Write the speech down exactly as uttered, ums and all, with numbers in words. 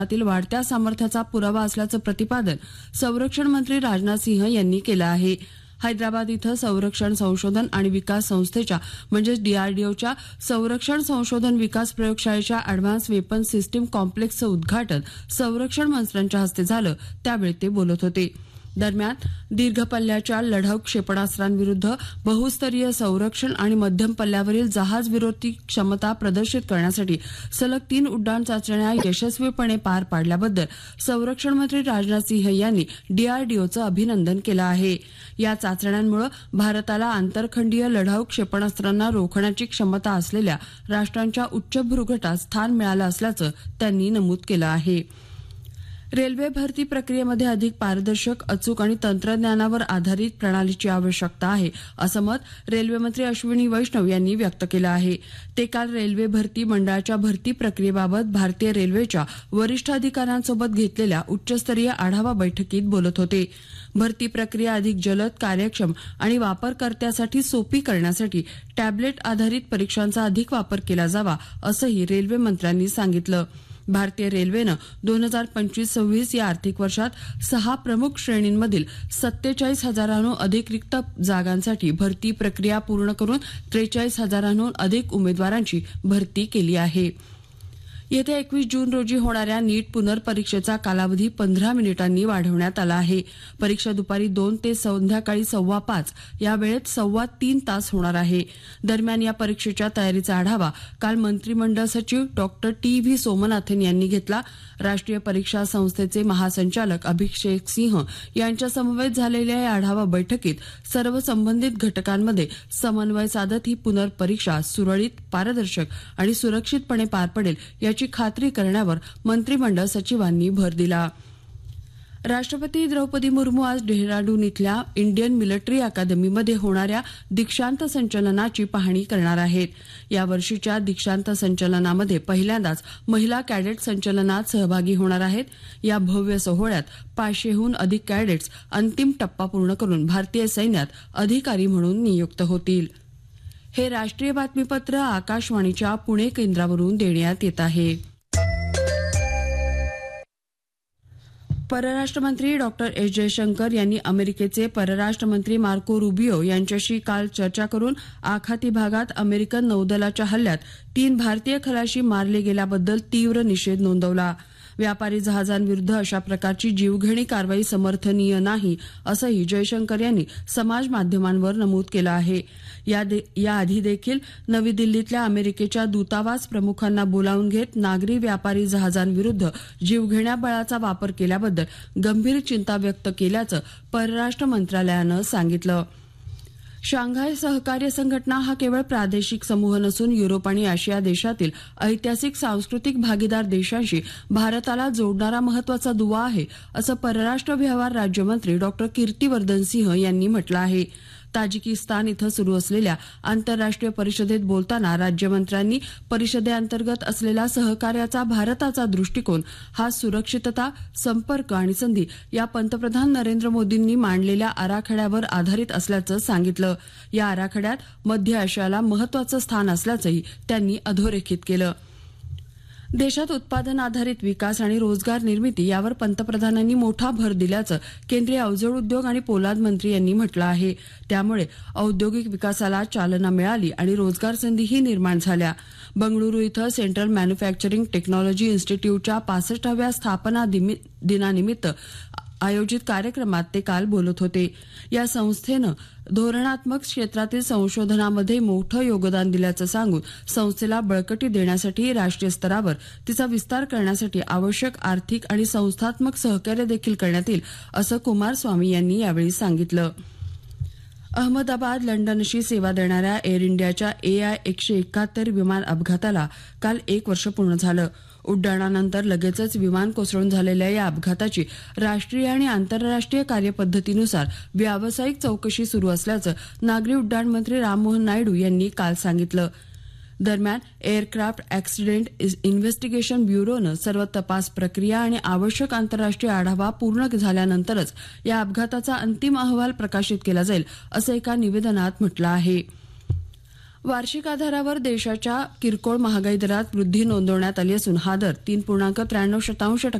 तील वाढत्या सामर्थ्याचा पुरावा असल्याचं प्रतिपादन संरक्षण मंत्री राजनाथ सिंह यांनी केलं आहे. हैदराबाद इथं संरक्षण संशोधन आणि विकास संस्थेच्या म्हणजेच डीआरडीओच्या संरक्षण संशोधन विकास प्रयोगशाळेच्या अॅडव्हान्स वेपन सिस्टीम कॉम्प्लेक्सचं उद्घाटन संरक्षण मंत्र्यांच्या हस्ते झालं, त्यावेळी ते बोलत होते. दरम्यान दीर्घ पल्ल्याच्या लढाऊ क्षेपणास्त्रांविरुद्ध बहुस्तरीय संरक्षण आणि मध्यम पल्ल्यावरील जहाज विरोधी क्षमता प्रदर्शित करण्यासाठी सलग तीन उड्डाण चाचण्या यशस्वीपणे पार पाडल्याबद्दल संरक्षण मंत्री राजनाथ सिंह यांनी डीआरडीओचं अभिनंदन केलं आहे. या चाचण्यांमुळे भारताला आंतरखंडीय लढाऊ क्षेपणास्त्रांना रोखण्याची क्षमता असलेल्या राष्ट्रांच्या उच्च भूगटात स्थान मिळालं असल्याचं त्यांनी नमूद केलं आहे. रेल्वे भरती प्रक्रियेमध्ये अधिक पारदर्शक, अचूक आणि तंत्रज्ञानावर आधारित प्रणालीची आवश्यकता आहे, असं मत रेल्वेमंत्री अश्विनी वैष्णव यांनी व्यक्त केलं आहे. ते काल रेल्वे भरती मंडळाच्या भरती प्रक्रियेबाबत भारतीय रेल्वेच्या वरिष्ठ अधिकाऱ्यांसोबत घेतलेल्या उच्चस्तरीय आढावा बैठकीत बोलत होते. भरती प्रक्रिया अधिक जलद, कार्यक्षम आणि वापरकर्त्यासाठी सोपी करण्यासाठी टॅबलेट आधारित परीक्षांचा अधिक वापर केला जावा, असंही रेल्वे मंत्र्यांनी सांगितलं. भारतीय रेल्वेनं दोन हजार पंचवीस सव्वीस या आर्थिक वर्षात सहा प्रमुख श्रेणींमधील सत्तेचाळीस हजारांहून अधिक रिक्त जागांसाठी भरती प्रक्रिया पूर्ण करून त्रेचाळीस हजारांहून अधिक उमेदवारांची भरती केली आहे. येत्या एकवीस जून रोजी होणाऱ्या नीट पुनर्परीक्षेचा कालावधी पंधरा मिनिटांनी वाढवण्यात आला आहे. परीक्षा दुपारी दोन ते संध्याकाळी सव्वा पाच या वेळेत सव्वा तीन तास होणार आहे. दरम्यान या परीक्षेच्या तयारीचा आढावा काल मंत्रिमंडळ सचिव डॉक्टर टी व्ही सोमनाथन यांनी घेतला. राष्ट्रीय परीक्षा संस्थेचे महासंचालक अभिषेक सिंह यांच्या समवेत झालेल्या या आढावा बैठकीत सर्व संबंधित घटकांमध्ये समन्वय साधत ही पुनर्परीक्षा सुरळीत, पारदर्शक आणि सुरक्षितपणे पार पडेल याची खात्री करण्यावर मंत्रिमंडळ सचिवांनी भर दिला. राष्ट्रपती द्रौपदी मुर्मू आज डेहराडून इथल्या इंडियन मिलिटरी अकादमीमध्ये होणाऱ्या दीक्षांत संचलनाची पाहणी करणार आहेत. या वर्षीच्या दीक्षांत संचलनामध्ये पहिल्यांदाच महिला कॅडेट संचलनात सहभागी होणार आहेत. या भव्य सोहळ्यात पाचशेहून अधिक कॅडेट्स अंतिम टप्पा पूर्ण करून भारतीय सैन्यात अधिकारी म्हणून नियुक्त होतील. हे राष्ट्रीय बातमीपत्र आकाशवाणीच्या पुणे केंद्रावरून देण्यात येत आहे. परराष्ट्र मंत्री डॉक्टर एस जयशंकर यांनी अमेरिकेचे परराष्ट्र मंत्री मार्को रुबियो यांच्याशी काल चर्चा करून आखाती भागात अमेरिकन नौदलाच्या हल्ल्यात तीन भारतीय खलाशी मारले गेल्याबद्दल तीव्र निषेध नोंदवला. व्यापारी जहाजांविरुद्ध अशा प्रकारची जीवघेणी कारवाई समर्थनीय नाही, असंही जयशंकर यांनी समाज माध्यमांवर नमूद केलं आहे. याआधी देखील नवी दिल्लीतल्या अमेरिकेच्या दूतावास प्रमुखांना बोलावून घेत नागरी व्यापारी जहाजांविरुद्ध जीवघेण्या बळाचा वापर केल्याबद्दल गंभीर चिंता व्यक्त केल्याचं परराष्ट्र मंत्रालयानं सांगितलं. शांघाय सहकार्य संघटना हा केवळ प्रादेशिक समूह नसून युरोप आणि आशिया देशातील ऐतिहासिक सांस्कृतिक भागीदार देशांशी भारताला जोडणारा महत्वाचा दुवा आहे, असं परराष्ट्र व्यवहार राज्यमंत्री डॉक्टर कीर्तिवर्धन सिंह यांनी म्हटलं आहे. ताजिकिस्तान इथं सुरू असलेल्या आंतरराष्ट्रीय परिषदेत बोलताना राज्यमंत्र्यांनी परिषदेअंतर्गत असलेला सहकार्याचा भारताचा दृष्टिकोन हा सुरक्षितता, संपर्क आणि संधी या पंतप्रधान नरेंद्र मोदींनी मांडलेल्या आराखड्यावर आधारित असल्याचं सांगितलं. या आराखड्यात मध्य आशियाला महत्वाचं स्थान असल्याचंही त्यांनी अधोरेखित केलं. देशात उत्पादन आधारित विकास आणि रोजगार निर्मिती यावर पंतप्रधानांनी मोठा भर दिल्याचं केंद्रीय अवजड उद्योग आणि पोलाद मंत्री यांनी म्हटलं आहे. त्यामुळे औद्योगिक विकासाला चालना मिळाली आणि रोजगार संधीही निर्माण झाल्या. बंगळुरू इथं सेंट्रल मॅन्युफॅक्चरिंग टेक्नॉलॉजी इन्स्टिट्यूटच्या पासष्टाव्या स्थापना दिनानिमित्त आयोजित कार्यक्रमात ते काल बोलत होते. या संस्थेनं धोरणात्मक क्षेत्रातील संशोधनामध्ये मोठं योगदान दिल्याचं सांगून संस्थेला बळकटी देण्यासाठी राष्ट्रीय स्तरावर तिचा विस्तार करण्यासाठी आवश्यक आर्थिक आणि संस्थात्मक सहकार्य देखील करण्यात येईल, असं कुमारस्वामी यांनी यावेळी सांगितलं. अहमदाबाद लंडनशी सेवा देणाऱ्या एअर इंडियाच्या ए आय एकशे एकाहत्तर विमान अपघाताला काल एक वर्ष पूर्ण झालं. उड्डाणानंतर लगेचच विमान कोसळून झालेल्या या अपघाताची राष्ट्रीय आणि आंतरराष्ट्रीय कार्यपद्धतीनुसार व्यावसायिक चौकशी सुरू असल्याचं नागरी उड्डाण मंत्री राममोहन नायडू यांनी काल सांगितलं. दरम्यान एअरक्राफ्ट अॅक्सिडेंट इन्व्हेस्टिगेशन ब्युरोनं सर्व तपास प्रक्रिया आणि आवश्यक आंतरराष्ट्रीय आढावा पूर्ण झाल्यानंतरच या अपघाताचा अंतिम अहवाल प्रकाशित केला जाईल, असं एका निवेदनात म्हटलं आहे. वार्षिक आधारावर देशाच्या किरकोळ महागाई दरात वृद्धी नोंदवण्यात आली असून हा दर तीन पूर्णांक त्र्याण्णव शतांश